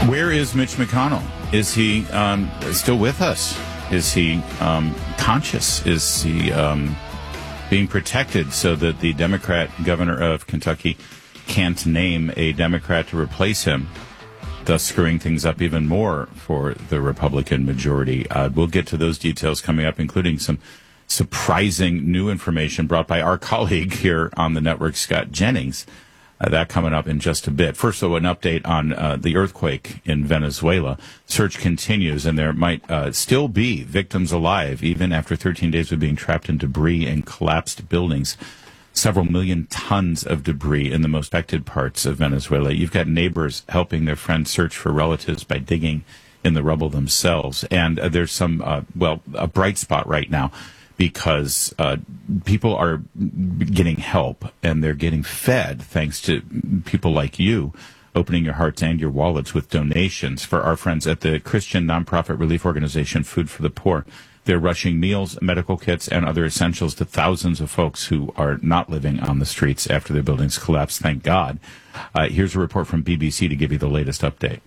Where is Mitch McConnell? Is he still with us? Is he conscious? Is he being protected so that the Democrat governor of Kentucky can't name a Democrat to replace him, thus screwing things up even more for the Republican majority? We'll get to those details coming up, including some surprising new information brought by our colleague here on the network, Scott Jennings. That coming up in just a bit. First, though, an update on the earthquake in Venezuela. Search continues, and there might still be victims alive, even after 13 days of being trapped in debris and collapsed buildings. Several million tons of debris in the most affected parts of Venezuela. You've got neighbors helping their friends search for relatives by digging in the rubble themselves. And there's some, a bright spot right now, because people are getting help and they're getting fed thanks to people like you opening your hearts and your wallets with donations for our friends at the Christian nonprofit relief organization Food for the Poor. They're rushing meals, medical kits, and other essentials to thousands of folks who are not living on the streets after their buildings collapsed, thank God. Here's a report from BBC to give you the latest update.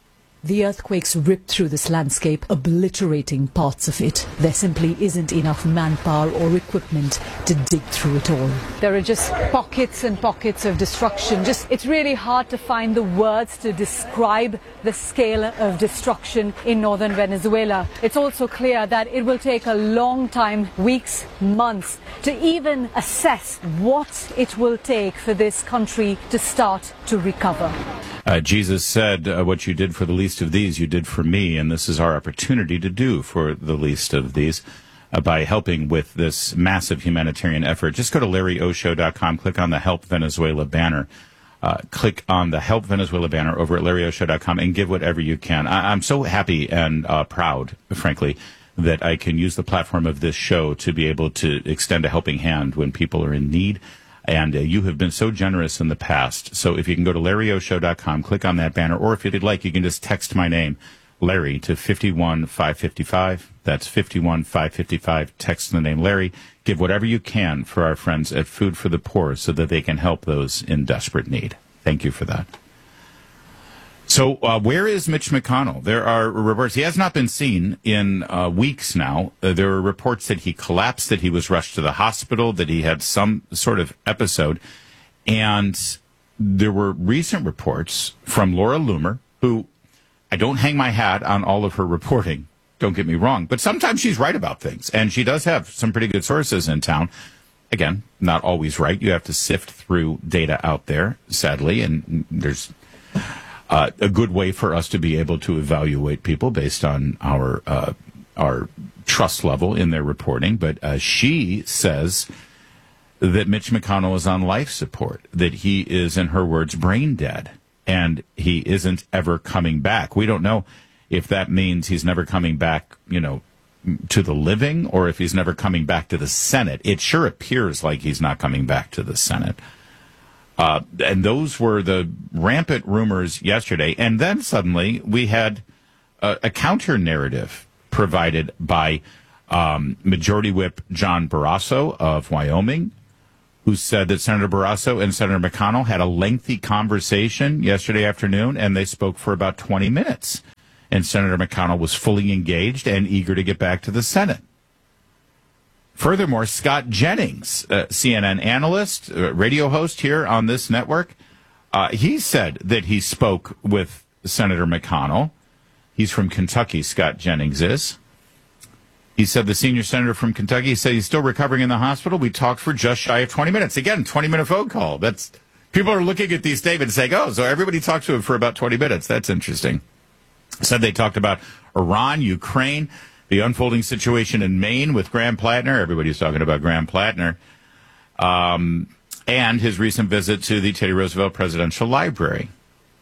The earthquakes ripped through this landscape, obliterating parts of it. There simply isn't enough manpower or equipment to dig through it all. There are just pockets and pockets of destruction. It's really hard to find the words to describe the scale of destruction in northern Venezuela. It's also clear that it will take a long time, weeks, months, to even assess what it will take for this country to start to recover. Jesus said, what you did for the least of these, you did for me, and this is our opportunity to do for the least of these by helping with this massive humanitarian effort. Just go to LarryOshow.com, click on the Help Venezuela banner. Click on the Help Venezuela banner over at LarryOshow.com and give whatever you can. I'm so happy and proud, frankly, that I can use the platform of this show to be able to extend a helping hand when people are in need. And you have been so generous in the past. So if you can go to LarryOshow.com, click on that banner, or if you'd like, you can just text my name, Larry, to 51555. That's 51555. Text the name Larry. Give whatever you can for our friends at Food for the Poor so that they can help those in desperate need. Thank you for that. So where is Mitch McConnell? There are reports. He has not been seen in weeks now. There are reports that he collapsed, that he was rushed to the hospital, that he had some sort of episode. And there were recent reports from Laura Loomer, who I don't hang my hat on all of her reporting, don't get me wrong, but sometimes she's right about things. And she does have some pretty good sources in town. Again, not always right. You have to sift through data out there, sadly, and there's a good way for us to be able to evaluate people based on our trust level in their reporting. But she says that Mitch McConnell is on life support, that he is, in her words, brain dead, and he isn't ever coming back. We don't know if that means he's never coming back, to the living, or if he's never coming back to the Senate. It sure appears like he's not coming back to the Senate. And those were the rampant rumors yesterday. And then suddenly we had a counter narrative provided by Majority Whip John Barrasso of Wyoming, who said that Senator Barrasso and Senator McConnell had a lengthy conversation yesterday afternoon, and they spoke for about 20 minutes. And Senator McConnell was fully engaged and eager to get back to the Senate. Furthermore, Scott Jennings, CNN analyst, radio host here on this network, he said that he spoke with Senator McConnell. He's from Kentucky, Scott Jennings is. He said the senior senator from Kentucky said he's still recovering in the hospital. We talked for just shy of 20 minutes. Again, 20-minute phone call. People are looking at these statements saying, oh, so everybody talked to him for about 20 minutes. That's interesting. Said they talked about Iran, Ukraine, the unfolding situation in Maine with Graham Plattner. Everybody's talking about Graham Plattner. And his recent visit to the Teddy Roosevelt Presidential Library.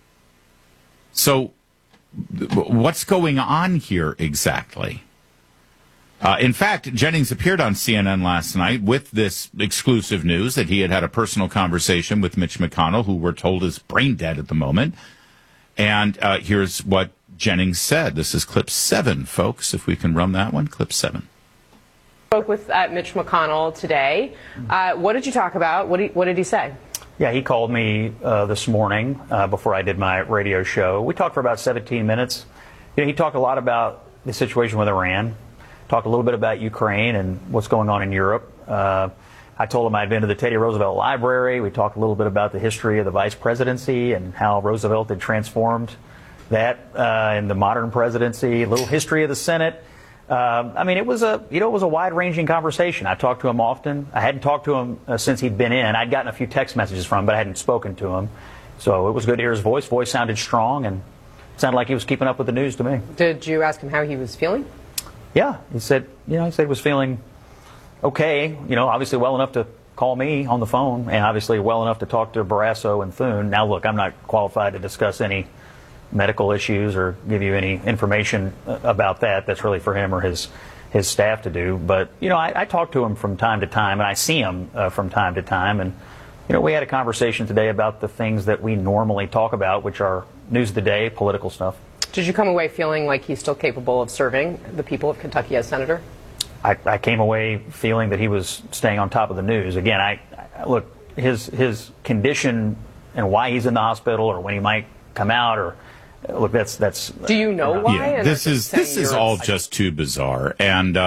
So what's going on here exactly? In fact, Jennings appeared on CNN last night with this exclusive news that he had had a personal conversation with Mitch McConnell, who we're told is brain dead at the moment. And here's what Jennings said. This is clip 7, folks, if we can run that one. Clip 7. Spoke with Mitch McConnell today. What did you talk about? What did he say? Yeah, he called me this morning before I did my radio show. We talked for about 17 minutes. He talked a lot about the situation with Iran, talked a little bit about Ukraine and what's going on in Europe. I told him I'd been to the Teddy Roosevelt Library. We talked a little bit about the history of the vice presidency and how Roosevelt had transformed that in the modern presidency, a little history of the Senate. It was a wide-ranging conversation. I talked to him often. I hadn't talked to him since he'd been in. I'd gotten a few text messages from him, but I hadn't spoken to him. So it was good to hear his voice. Voice sounded strong and sounded like he was keeping up with the news to me. Did you ask him how he was feeling? Yeah, he said he was feeling okay. Obviously well enough to call me on the phone, and obviously well enough to talk to Barrasso and Thune. Now, look, I'm not qualified to discuss any medical issues or give you any information about that. That's really for him or his staff to do. But, I talk to him from time to time, and I see him from time to time. And, we had a conversation today about the things that we normally talk about, which are news of the day, political stuff. Did you come away feeling like he's still capable of serving the people of Kentucky as senator? I came away feeling that he was staying on top of the news. Again, look, his condition and why he's in the hospital or when he might come out or look, that's. Do you know why? Yeah, this is all just too bizarre, and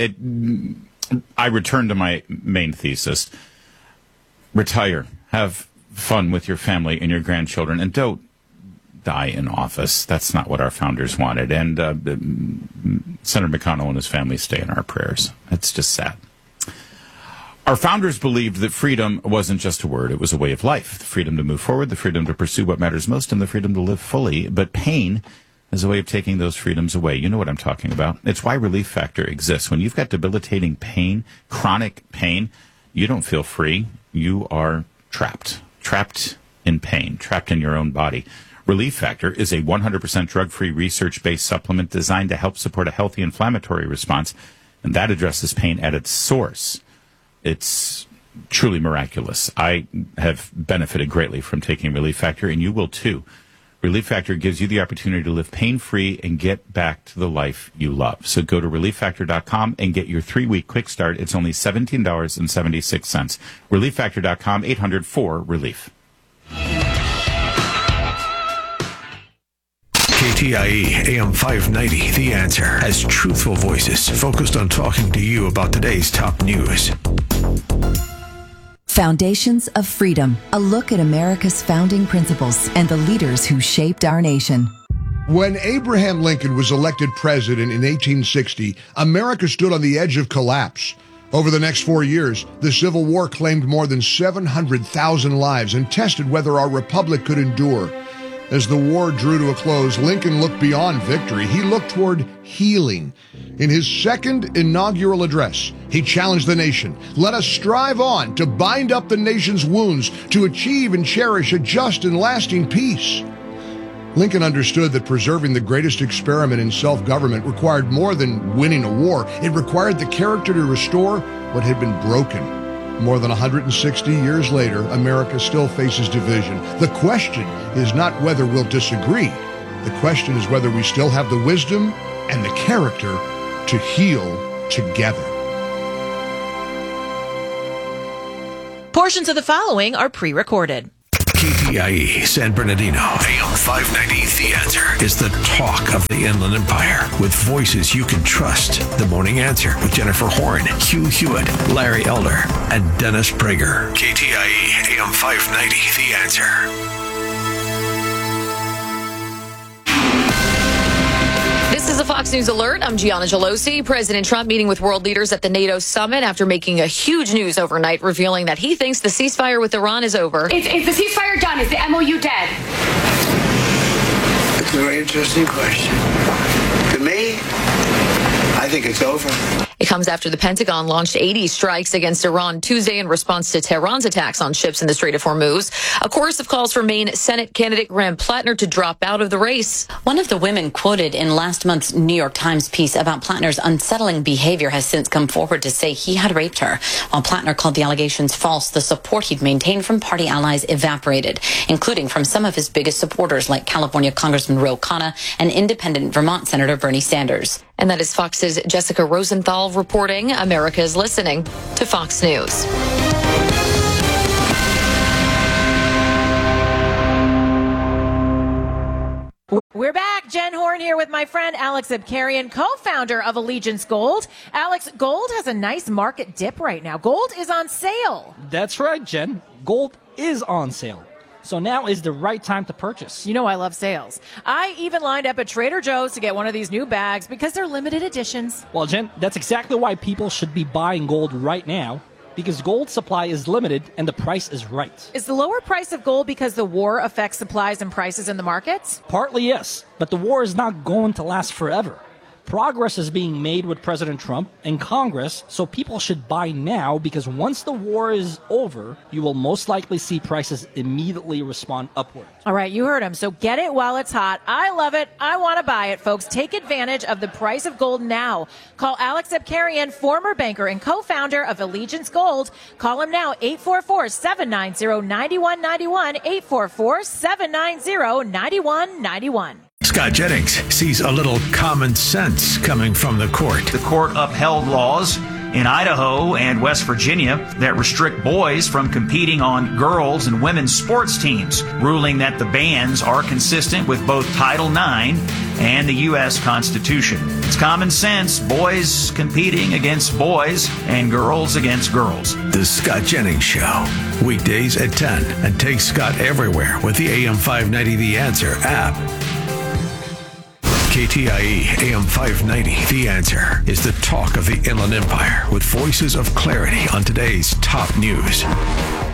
I return to my main thesis: retire, have fun with your family and your grandchildren, and don't die in office. That's not what our founders wanted. And Senator McConnell and his family stay in our prayers. It's just sad. Our founders believed that freedom wasn't just a word, it was a way of life. The freedom to move forward, the freedom to pursue what matters most, and the freedom to live fully. But pain is a way of taking those freedoms away. You know what I'm talking about. It's why Relief Factor exists. When you've got debilitating pain, chronic pain, you don't feel free. You are trapped in pain, trapped in your own body. Relief Factor is a 100% drug-free, research-based supplement designed to help support a healthy inflammatory response, and that addresses pain at its source. It's truly miraculous. I have benefited greatly from taking Relief Factor, and you will too. Relief Factor gives you the opportunity to live pain-free and get back to the life you love. So go to ReliefFactor.com and get your 3-week quick start. It's only $17.76. ReliefFactor.com, 800-4-RELIEF. KTIE AM 590, The Answer, has truthful voices focused on talking to you about today's top news. Foundations of Freedom, a look at America's founding principles and the leaders who shaped our nation. When Abraham Lincoln was elected president in 1860, America stood on the edge of collapse. Over the next 4 years, the Civil War claimed more than 700,000 lives and tested whether our republic could endure. As the war drew to a close, Lincoln looked beyond victory. He looked toward healing. In his second inaugural address, he challenged the nation. Let us strive on to bind up the nation's wounds, to achieve and cherish a just and lasting peace. Lincoln understood that preserving the greatest experiment in self-government required more than winning a war. It required the character to restore what had been broken. More than 160 years later, America still faces division. The question is not whether we'll disagree. The question is whether we still have the wisdom and the character to heal together. Portions of the following are pre-recorded. KTIE San Bernardino, AM 590, The Answer, is the talk of the Inland Empire with voices you can trust. The Morning Answer with Jennifer Horn, Hugh Hewitt, Larry Elder, and Dennis Prager. KTIE AM 590, The Answer. This is a Fox News Alert. I'm Gianna Gelosi. President Trump meeting with world leaders at the NATO summit after making a huge news overnight, revealing that he thinks the ceasefire with Iran is over. Is the ceasefire done? Is the MOU dead? That's a very interesting question. To me, I think it's over. It comes after the Pentagon launched 80 strikes against Iran Tuesday in response to Tehran's attacks on ships in the Strait of Hormuz. A chorus of calls for Maine Senate candidate Graham Plattner to drop out of the race. One of the women quoted in last month's New York Times piece about Plattner's unsettling behavior has since come forward to say he had raped her. While Plattner called the allegations false, the support he'd maintained from party allies evaporated, including from some of his biggest supporters like California Congressman Ro Khanna and independent Vermont Senator Bernie Sanders. And that is Fox's Jessica Rosenthal reporting. America is listening to Fox News. We're back. Jen Horn here with my friend Alex Abkarian, co-founder of Allegiance Gold. Alex, gold has a nice market dip right now. Gold is on sale. That's right, Jen. Gold is on sale. So now is the right time to purchase. You know I love sales. I even lined up at Trader Joe's to get one of these new bags because they're limited editions. Well, Jen, that's exactly why people should be buying gold right now, because gold supply is limited and the price is right. Is the lower price of gold because the war affects supplies and prices in the markets? Partly, yes, but the war is not going to last forever. Progress is being made with President Trump and Congress, so people should buy now because once the war is over, you will most likely see prices immediately respond upward. All right, you heard him. So get it while it's hot. I love it. I want to buy it, folks. Take advantage of the price of gold now. Call Alex Abkarian, former banker and co-founder of Allegiance Gold. Call him now, 844-790-9191, 844-790-9191. Scott Jennings sees a little common sense coming from the court. The court upheld laws in Idaho and West Virginia that restrict boys from competing on girls' and women's sports teams, ruling that the bans are consistent with both Title IX and the U.S. Constitution. It's common sense, boys competing against boys and girls against girls. The Scott Jennings Show, weekdays at 10, and take Scott everywhere with the AM 590 The Answer app. KTIE AM 590, The Answer, is the talk of the Inland Empire with voices of clarity on today's top news.